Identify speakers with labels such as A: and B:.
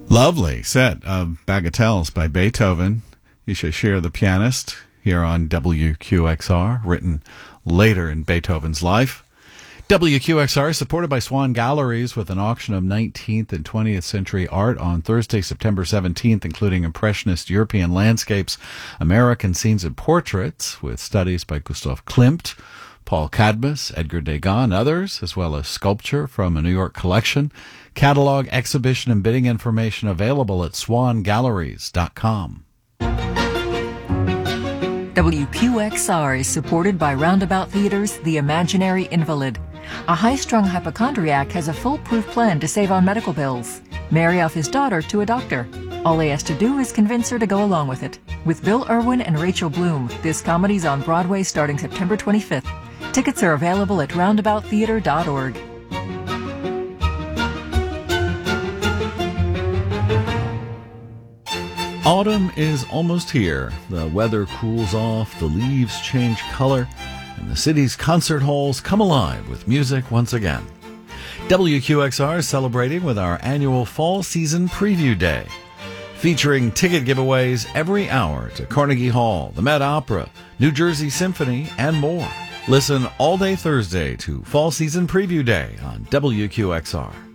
A: Lovely set of Bagatelles by Beethoven. Isha Shear, the pianist, here on WQXR, written later in Beethoven's life. WQXR is supported by Swan Galleries with an auction of 19th and 20th century art on Thursday, September 17th, including Impressionist European landscapes, American scenes and portraits, with studies by Gustav Klimt, Paul Cadmus, Edgar Degas, and others, as well as sculpture from a New York collection. Catalog, exhibition, and bidding information available at swangalleries.com.
B: WQXR is supported by Roundabout Theater's The Imaginary Invalid. A high-strung hypochondriac has a foolproof plan to save on medical bills. Marry off his daughter to a doctor. All he has to do is convince her to go along with it. With Bill Irwin and Rachel Bloom, this comedy's on Broadway starting September 25th. Tickets are available at roundabouttheater.org.
A: Autumn is almost here. The weather cools off, the leaves change color, and the city's concert halls come alive with music once again. WQXR is celebrating with our annual Fall Season Preview Day, featuring ticket giveaways every hour to Carnegie Hall, the Met Opera, New Jersey Symphony, and more. Listen all day Thursday to Fall Season Preview Day on WQXR.